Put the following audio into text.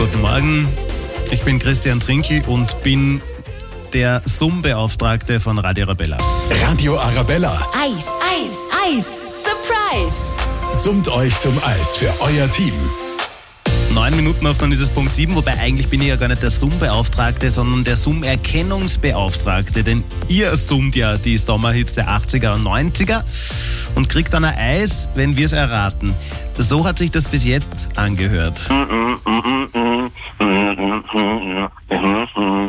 Guten Morgen, ich bin Christian Trinkl und bin der Summbeauftragte von Radio Arabella. Radio Arabella. Eis, Eis, Eis, Surprise! Summt euch zum Eis für euer Team. 9 Minuten noch, dann ist es Punkt 7, wobei eigentlich bin ich ja gar nicht der Summbeauftragte, sondern der Summerkennungsbeauftragte, denn ihr summt ja die Sommerhits der 80er und 90er und kriegt dann ein Eis, wenn wir es erraten. So hat sich das bis jetzt angehört.